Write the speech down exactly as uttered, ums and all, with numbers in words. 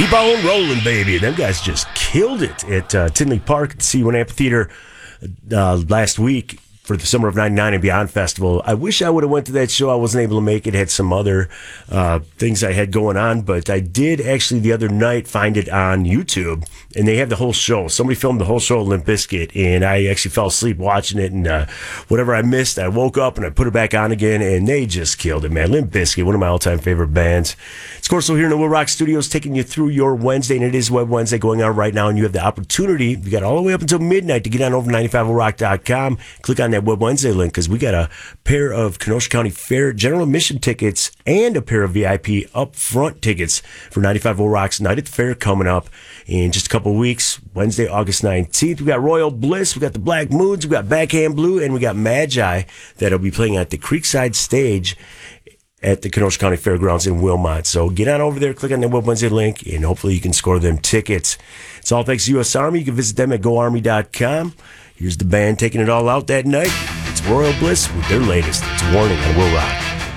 Keep on rolling, baby. Them guys just killed it at uh, Tinley Park at the C one Amphitheater uh, last week for the Summer of ninety-nine and Beyond Festival. I wish I would have went to that show. I wasn't able to make it. Had some other uh, things I had going on, but I did actually the other night find it on YouTube, and they have the whole show. Somebody filmed the whole show of Limp Bizkit, and I actually fell asleep watching it, and uh, whatever I missed, I woke up and I put it back on again, and they just killed it, man. Limp Bizkit, one of my all-time favorite bands. It's Corso here in the Will Rock Studios, taking you through your Wednesday, and it is Web Wednesday going on right now, and you have the opportunity, you got all the way up until midnight to get on over to ninety-five will rock dot com, click on that Web Wednesday link, because we got a pair of Kenosha County Fair general admission tickets and a pair of V I P upfront tickets for ninety-five Will Rock's Night at the Fair coming up in just a couple of weeks, Wednesday, August nineteenth. We got Royal Bliss, we got the Black Moods, we got Backhand Blue, and we got Magi that'll be playing at the Creekside Stage at the Kenosha County Fairgrounds in Wilmot. So get on over there, click on the Web Wednesday link, and hopefully you can score them tickets. It's all thanks to U S Army. You can visit them at go army dot com. Here's the band taking it all out that night. It's Royal Bliss with their latest. It's Warning on Will Rock.